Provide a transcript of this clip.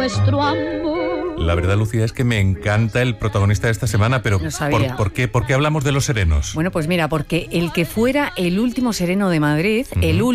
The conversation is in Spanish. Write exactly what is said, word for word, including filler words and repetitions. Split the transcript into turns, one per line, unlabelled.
nuestro amor.
La verdad, Lucía, es que me encanta el protagonista de esta semana, pero ¿por, ¿por, qué, ¿por qué hablamos de los serenos?
Bueno, pues mira, porque el que fuera el último sereno de Madrid, uh-huh. el último